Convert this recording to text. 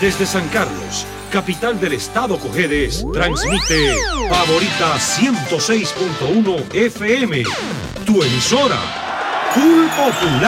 Desde San Carlos, capital del estado Cojedes, transmite Favorita 106.1 FM, tu emisora, Cool Popular.